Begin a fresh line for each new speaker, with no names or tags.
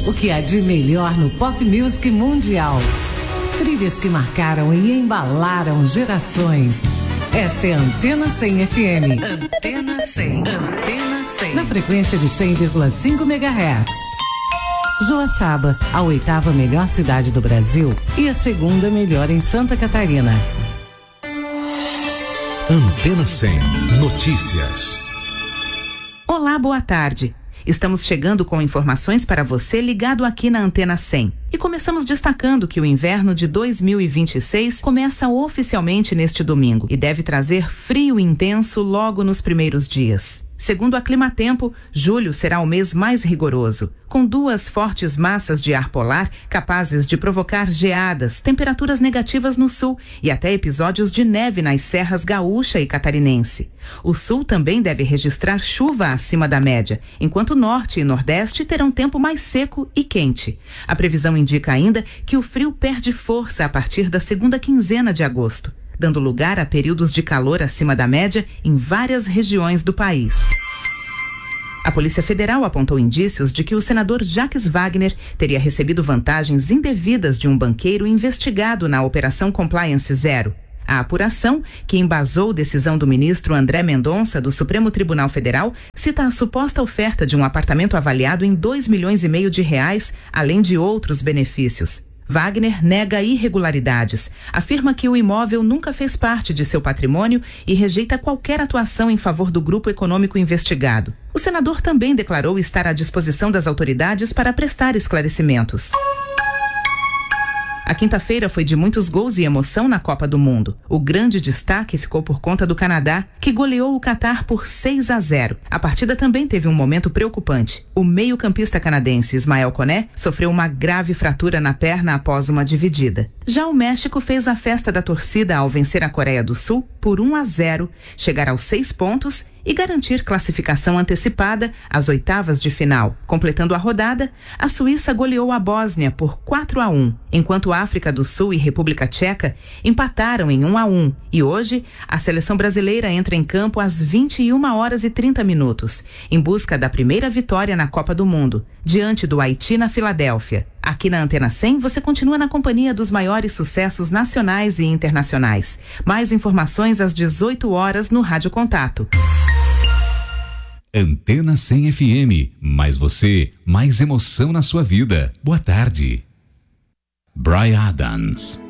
O que há de melhor no pop music mundial. Trilhas que marcaram e embalaram gerações. Esta é a Antena 100 FM. Antena 100. Antena 100. Na frequência de 100,5 MHz. Joaçaba, a 8ª melhor cidade do Brasil e a 2ª melhor em Santa Catarina.
Antena 100 Notícias.
Olá, boa tarde. Estamos chegando com informações para você ligado aqui na Antena 100. E começamos destacando que o inverno de 2026 começa oficialmente neste domingo e deve trazer frio intenso logo nos primeiros dias. Segundo a Climatempo, julho será o mês mais rigoroso, com 2 fortes massas de ar polar capazes de provocar geadas, temperaturas negativas no sul e até episódios de neve nas serras gaúcha e catarinense. O sul também deve registrar chuva acima da média, enquanto norte e nordeste terão tempo mais seco e quente. A previsão indica ainda que o frio perde força a partir da 2ª quinzena de agosto, dando lugar a períodos de calor acima da média em várias regiões do país. A Polícia Federal apontou indícios de que o senador Jacques Wagner teria recebido vantagens indevidas de um banqueiro investigado na Operação Compliance Zero. A apuração, que embasou decisão do ministro André Mendonça do Supremo Tribunal Federal, cita a suposta oferta de um apartamento avaliado em R$2,5 milhões, além de outros benefícios. Wagner nega irregularidades, afirma que o imóvel nunca fez parte de seu patrimônio e rejeita qualquer atuação em favor do grupo econômico investigado. O senador também declarou estar à disposição das autoridades para prestar esclarecimentos. A quinta-feira foi de muitos gols e emoção na Copa do Mundo. O grande destaque ficou por conta do Canadá, que goleou o Catar por 6-0. A partida também teve um momento preocupante. O meio-campista canadense Ismael Koné sofreu uma grave fratura na perna após uma dividida. Já o México fez a festa da torcida ao vencer a Coreia do Sul por 1-0, chegar aos 6 pontos e garantir classificação antecipada às oitavas de final. Completando a rodada, a Suíça goleou a Bósnia por 4-1, enquanto África do Sul e República Tcheca empataram em 1-1. E hoje, a seleção brasileira entra em campo às 21h30, em busca da primeira vitória na Copa do Mundo, diante do Haiti na Filadélfia. Aqui na Antena 100, você continua na companhia dos maiores sucessos nacionais e internacionais. Mais informações às 18h no Rádio Contato.
Antena 100 FM, mais você, mais emoção na sua vida. Boa tarde. Bryan Adams.